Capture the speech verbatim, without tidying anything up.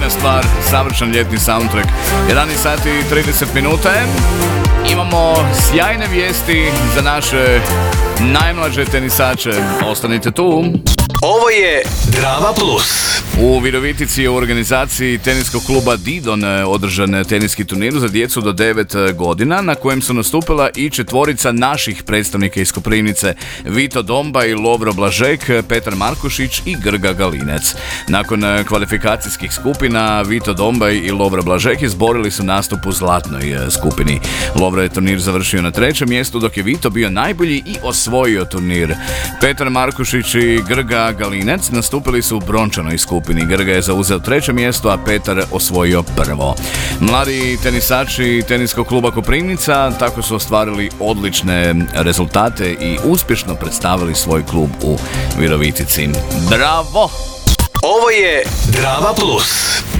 sjajna stvar, savršen ljetni soundtrack. jedanaest sati i trideset minuta. Imamo sjajne vijesti za naše najmlađe tenisače. Ostanite tu. Ovo je Drava Plus. U Virovitici je u organizaciji teniskog kluba Didon održan teniski turnir za djecu do devet godina na kojem su nastupila i četvorica naših predstavnika iz Koprivnice: Vito Dombaj, Lovro Blažek, Petar Markušić i Grga Galinec. Nakon kvalifikacijskih skupina Vito Dombaj i Lovro Blažek izborili su nastup u zlatnoj skupini. Lovro je turnir završio na trećem mjestu, dok je Vito bio najbolji i osvojio turnir. Petar Markušić i Grga Galinec nastupili su u brončanoj skupini. Grga je zauzeo treće mjesto, a Petar osvojio prvo. Mladi tenisači teniskog kluba Koprivnica tako su ostvarili odlične rezultate i uspješno predstavili svoj klub u Virovitici. Bravo! Ovo je Drava Plus.